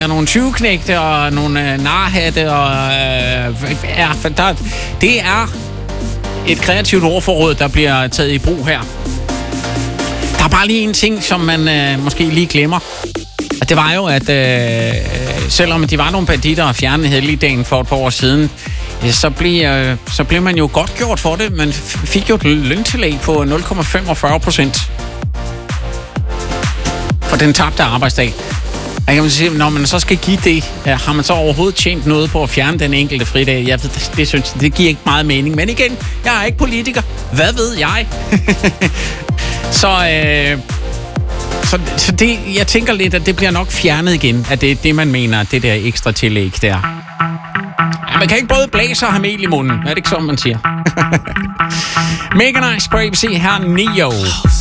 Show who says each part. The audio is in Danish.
Speaker 1: nogle 20-knægte og nogle narhatte, og det er et kreativt ordforråd, der bliver taget i brug her. Der er bare lige en ting, som man måske lige glemmer. Og det var jo, at selvom de var nogle banditter og fjernede helligdagen for et par år siden, så blev man jo godt gjort for det. Man fik jo et løntillæg på 0,45% for den tabte arbejdsdag. Jeg kan sige, når man så skal give det, har man så overhovedet tjent noget på at fjerne den enkelte fridag? Jeg ved, det synes jeg, det giver ikke meget mening. Men igen, jeg er ikke politiker. Hvad ved jeg? Så det, jeg tænker lidt, at det bliver nok fjernet igen, at det er det, man mener, det der ekstra tillæg der. Ja, man kan ikke både blæse og have mel i munden. Er det ikke sådan, man siger? Mega nice på ABC her, Neo.